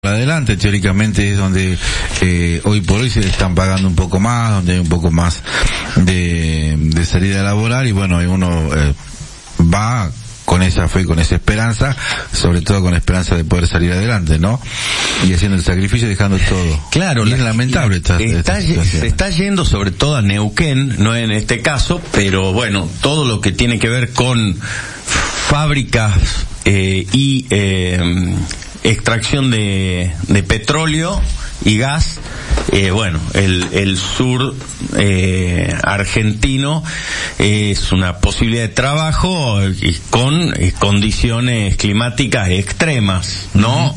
adelante, teóricamente es donde hoy por hoy se le están pagando un poco más, donde hay un poco más de salida laboral, y bueno, uno va con esa fe, con esa esperanza, sobre todo con la esperanza de poder salir adelante, ¿no? Y haciendo el sacrificio, dejando todo. Claro, y es lamentable esta situación. Se está yendo sobre todo a Neuquén, no en este caso, pero bueno, todo lo que tiene que ver con fábricas y extracción de petróleo y gas, bueno, el sur argentino es una posibilidad de trabajo con condiciones climáticas extremas, ¿no?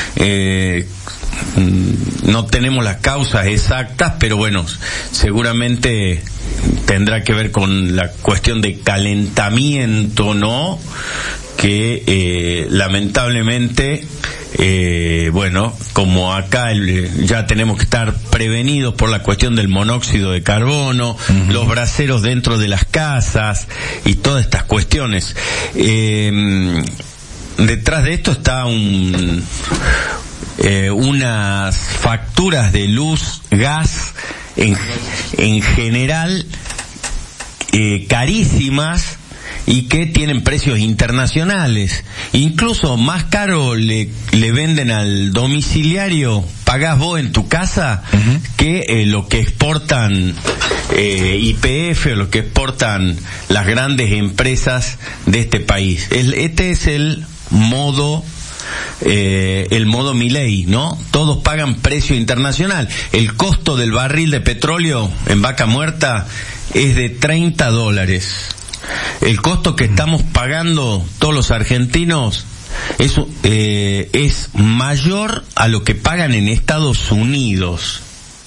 No tenemos las causas exactas, pero bueno, seguramente tendrá que ver con la cuestión de calentamiento, ¿no? Que lamentablemente bueno, como acá ya tenemos que estar prevenidos por la cuestión del monóxido de carbono, los braseros dentro de las casas y todas estas cuestiones. Detrás de esto está unas facturas de luz, gas, en general, carísimas, y que tienen precios internacionales. Incluso más caro le venden al domiciliario, pagás vos en tu casa, que lo que exportan YPF o lo que exportan las grandes empresas de este país. Este es el modo Milei, ¿no? Todos pagan precio internacional. El costo del barril de petróleo en Vaca Muerta es de $30. El costo que estamos pagando todos los argentinos es mayor a lo que pagan en Estados Unidos.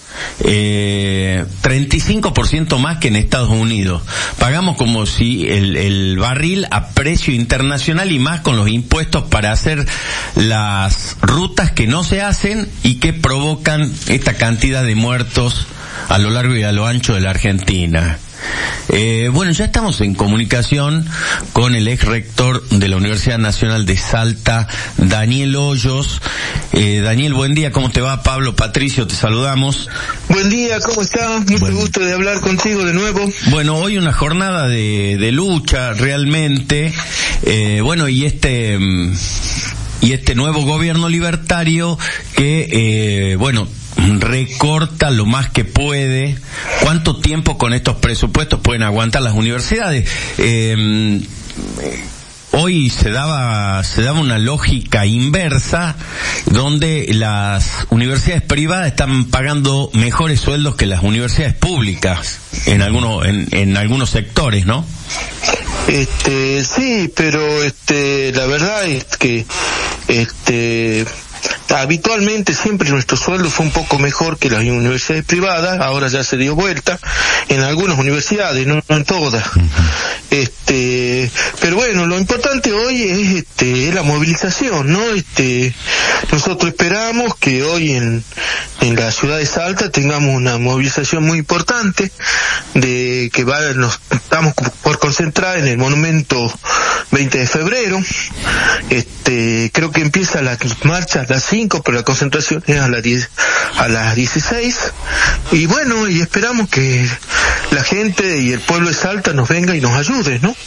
35% más que en Estados Unidos. Pagamos como si el barril a precio internacional, y más con los impuestos para hacer las rutas que no se hacen y que provocan esta cantidad de muertos a lo largo y a lo ancho de la Argentina. Bueno, ya estamos en comunicación con el ex rector de la Universidad Nacional de Salta, Daniel Hoyos. Daniel, buen día, ¿cómo te va? Pablo, Patricio, te saludamos. Buen día, ¿cómo estás? Mucho gusto de hablar contigo de nuevo. Bueno, hoy una jornada de lucha realmente, bueno, y este nuevo gobierno libertario que, bueno, recorta lo más que puede. ¿Cuánto tiempo con estos presupuestos pueden aguantar las universidades? Hoy se daba una lógica inversa, donde las universidades privadas están pagando mejores sueldos que las universidades públicas en algunos sectores, ¿no? Sí, pero la verdad es que habitualmente siempre nuestro sueldo fue un poco mejor que las universidades privadas. Ahora ya se dio vuelta en algunas universidades, no en todas. Pero bueno, lo importante hoy es la movilización, ¿no? Nosotros esperamos que hoy en la ciudad de Salta tengamos una movilización muy importante, de que nos estamos por concentrar en el monumento 20 de febrero. Creo que empieza la marcha a las 5, pero la concentración es a las 16. Y bueno, y esperamos que la gente y el pueblo de Salta nos venga y nos ayude, ¿no?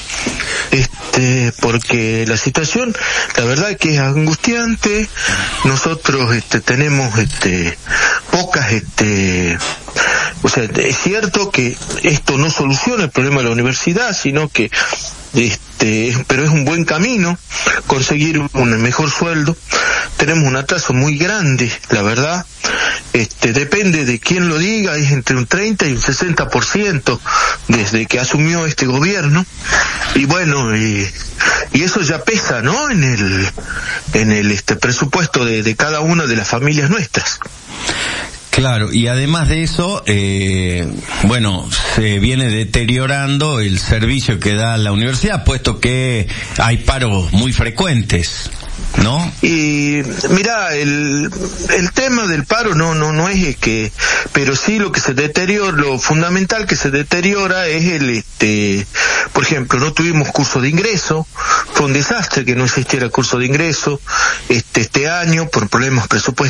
Porque la situación, la verdad que es angustiante. Nosotros tenemos pocas o sea, es cierto que esto no soluciona el problema de la universidad, sino que pero es un buen camino conseguir un mejor sueldo. Tenemos un atraso muy grande, la verdad. Depende de quién lo diga, es entre un 30 y un 60% desde que asumió este gobierno. Y bueno, y eso ya pesa, ¿no? En el presupuesto de cada una de las familias nuestras. Claro, y además de eso, bueno, se viene deteriorando el servicio que da la universidad, puesto que hay paros muy frecuentes, ¿no? Y mira, el tema del paro no es que, pero sí lo que se deteriora, lo fundamental que se deteriora es por ejemplo, no tuvimos curso de ingreso, fue un desastre que no existiera curso de ingreso, este año por problemas presupuestarios